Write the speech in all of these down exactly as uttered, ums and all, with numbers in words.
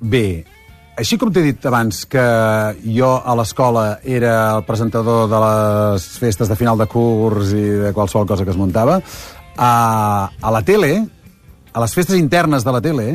Bé, així com t'he dit abans que jo a l'escola era el presentador de les festes de final de curs i de qualsevol cosa que es muntava, a, a la tele, a les festes internes de la tele,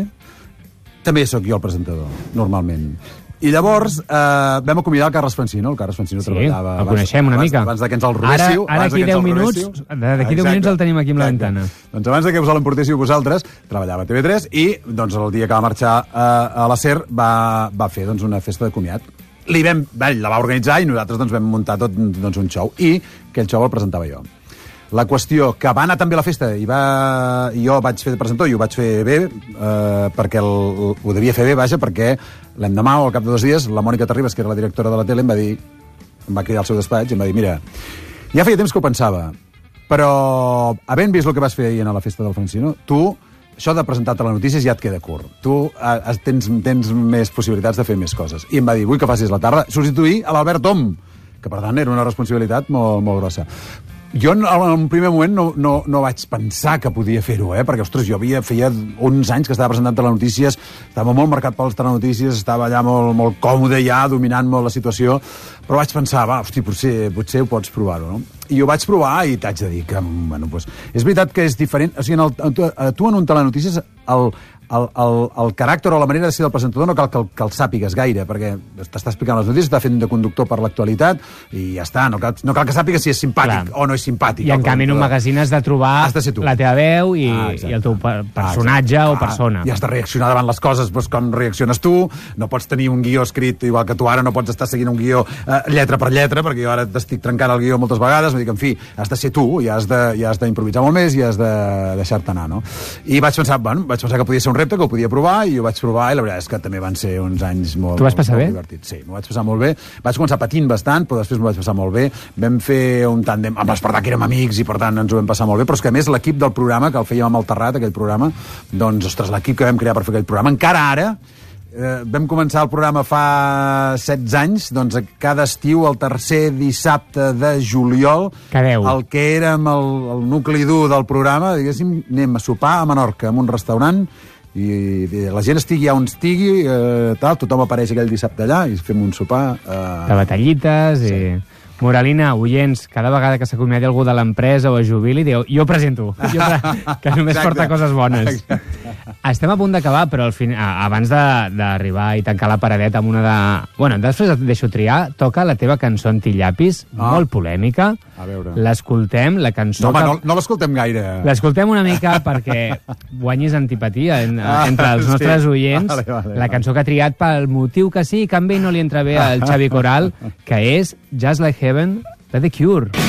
també sóc jo el presentador, normalment. I llavors eh, vam acomiadar el Carles Francino. El Carles Francino sí, treballava... el coneixem una abans, mica. Abans que ens el robéssiu. Ara, ara aquí deu minuts, d'aquí deu minuts el tenim aquí amb la ventana. Doncs abans que us l'emportéssiu vosaltres, treballava a T V tres i doncs, el dia que va marxar a, a la SER va, va fer doncs, una festa de comiat. Li vam, bé, la va organitzar i nosaltres doncs, vam muntar tot doncs, un show. I aquell show el presentava jo. La qüestió que va anar també a la festa i va, jo vaig fer de presentador i ho vaig fer bé eh, perquè el, ho devia fer bé, vaja, perquè l'endemà o al cap de dos dies la Mònica Terribas, que era la directora de la tele, em va dir, em va cridar al seu despatx i em va dir, mira, ja feia temps que ho pensava, però havent vist el que vas fer ahir a la festa del Francino, tu, això de presentar telenotícies ja et queda curt. Tu eh, tens, tens més possibilitats de fer més coses. I em va dir, vull que facis la tarda, substituir a l'Albert Tom, que per tant era una responsabilitat molt, molt grossa. Jo en un primer moment no, no, no vaig pensar que podia fer-ho, eh? Perquè, ostres, jo havia, feia uns anys que estava presentant telenotícies, estava molt marcat per les telenotícies, estava allà molt, molt còmode ja, dominant molt la situació, però vaig pensar, va, hosti, potser, potser ho pots provar-ho, no? I ho vaig provar i t'haig de dir que, bueno, doncs, és veritat que és diferent, o sigui, en el, tu, tu en un telenotícies, el, el, el, el caràcter o la manera de ser del presentador no cal que el, que el sàpigues gaire, perquè t'està explicant les notícies, està fent de conductor per l'actualitat i ja està, no cal, no cal que sàpigues si és simpàtic Clar. o no és simpàtic. I en canvi en un magazín has de trobar has de la teva veu i, ah, i el teu personatge ah, o persona. I has de reaccionar davant les coses doncs, com reacciones tu, no pots tenir un guió escrit igual que tu ara, no pots estar seguint un guió eh, lletra per lletra, perquè jo ara t'estic trencant el guió moltes vegades, vull dir que, en fi, has de ser tu i has d'improvisar molt més i has de deixar-te anar, no? I vaig pensar, bueno, vaig pensar que podia ser un repte, que ho podia provar, i ho vaig provar, i la veritat és que també van ser uns anys molt, tu vas passar molt, bé? molt divertits. Sí, m'ho vaig passar molt bé. Vaig començar patint bastant, però després m'ho vaig passar molt bé. Vam fer un tàndem amb l'Espartà, que érem amics, i per tant ens ho vam passar molt bé, però és que a més l'equip del programa, que el fèiem amb el Terrat, aquell programa, doncs, ostres, l'equip que vam crear per fer aquell programa, encara ara, Eh, vam començar el programa fa setze anys, doncs cada estiu, el tercer dissabte de juliol, el que érem el, el nucli dur del programa, diguéssim, anem a sopar a Menorca, en un restaurant, i, i la gent estigui on estigui, eh, tal, tothom apareix aquell dissabte allà, i fem un sopar... Eh... De batallites i... Sí. Moralina, oients, cada vegada que s'acomiadi algú de l'empresa o es jubili, diu, jo presento, jo pre... que només Exacte. porta coses bones. Exacte. Estem a punt d'acabar, però al fin... abans d'arribar i tancar la paradeta amb una de... Bueno, després et deixo triar, toca la teva cançó Antillapis, ah. molt polèmica. A veure. L'escoltem, la cançó... No, home, que... no, no l'escoltem gaire. L'escoltem una mica perquè guanyis antipatia en, ah, entre els nostres sí. oients. Vale, vale, la cançó que ha triat pel motiu que sí, que a ell no li entra bé al Xavi Coral, que és Just Like Heaven de The Cure.